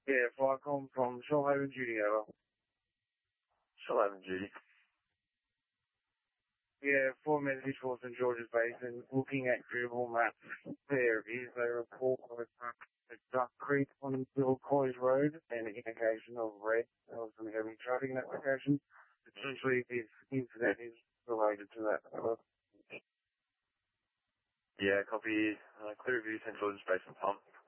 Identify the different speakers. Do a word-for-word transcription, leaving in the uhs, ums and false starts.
Speaker 1: Yeah, Flycom from Shoalhaven, Judy over.
Speaker 2: Shoalhaven, Judy.
Speaker 1: Yeah, four message for Saint George's Basin. Looking at Google Maps, there is a report of a truck at Duck Creek on Bill College Road and an indication of red or some heavy trucking in that location. Potentially this incident is related to that.
Speaker 2: Yeah, copy. Uh, clear view, Saint George's Basin pump.